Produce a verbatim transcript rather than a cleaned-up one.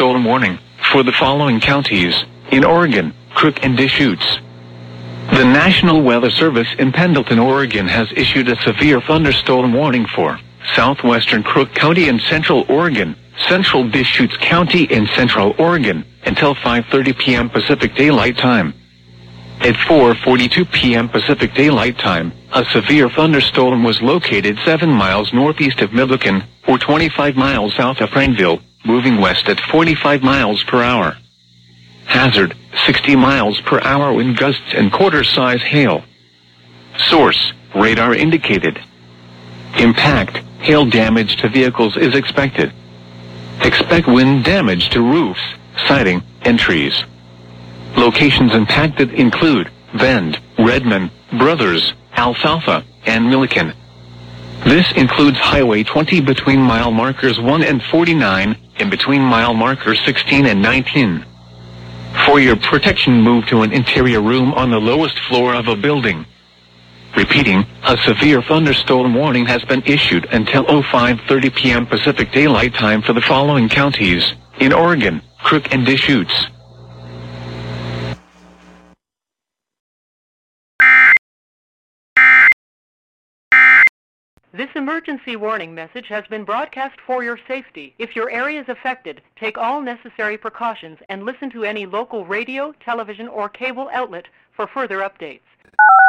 thunderstorm warning for the following counties in Oregon: Crook and Deschutes. The National Weather Service in Pendleton, Oregon has issued a severe thunderstorm warning for southwestern Crook County and central Oregon, central Deschutes County and central Oregon, until five thirty p.m. Pacific Daylight Time. At four forty-two p.m. Pacific Daylight Time, a severe thunderstorm was located seven miles northeast of Midlothian, or twenty-five miles south of Prineville, moving west at forty-five miles per hour. Hazard, sixty miles per hour wind gusts and quarter-size hail. Source, radar indicated. Impact, hail damage to vehicles is expected. Expect wind damage to roofs, siding, and trees. Locations impacted include Bend, Redmond, Brothers, Alfalfa, and Milliken. This includes Highway twenty between mile markers one and forty-nine, and between mile markers sixteen and nineteen. For your protection, move to an interior room on the lowest floor of a building. Repeating, a severe thunderstorm warning has been issued until five thirty p.m. Pacific Daylight Time for the following counties in Oregon: Crook and Deschutes. This emergency warning message has been broadcast for your safety. If your area is affected, take all necessary precautions and listen to any local radio, television, or cable outlet for further updates.